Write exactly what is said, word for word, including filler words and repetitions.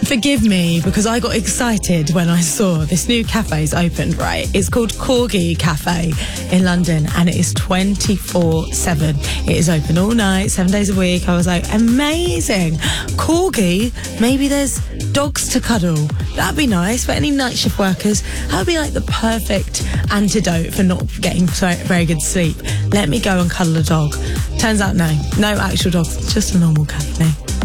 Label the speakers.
Speaker 1: Forgive me, because I got excited when I saw this new cafe's opened, right? It's called Corgi Cafe in London, and it is twenty-four seven. It is open all night, seven days a week. I was like, amazing. Corgi, maybe there's dogs to cuddle. That'd be nice for any night shift workers. That would be like the perfect antidote for not getting so very good sleep. Let me go and cuddle a dog. Turns out no, no actual dogs, just a normal cafe.